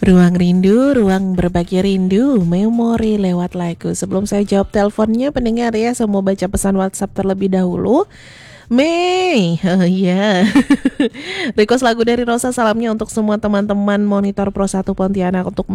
Ruang rindu, ruang berbagi rindu, memori lewat lagu. Sebelum saya jawab teleponnya, pendengar ya, saya mau baca pesan WhatsApp terlebih dahulu. Mei, oh iya. Request lagu dari Rosa, salamnya untuk semua teman-teman Monitor Pro 1 Pontianak, untuk